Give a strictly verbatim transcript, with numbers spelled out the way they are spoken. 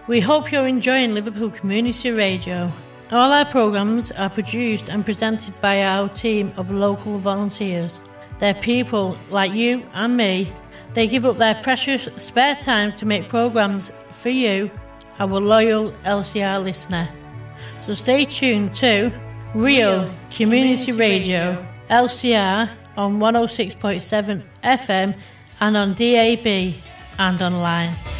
We hope you're enjoying Liverpool Community Radio. All our programmes are produced and presented by our team of local volunteers. They're people like you and me. They give up their precious spare time to make programmes for you, our loyal L C R listener. So stay tuned to Real Community Radio, L C R on one oh six point seven F M and on D A B and online.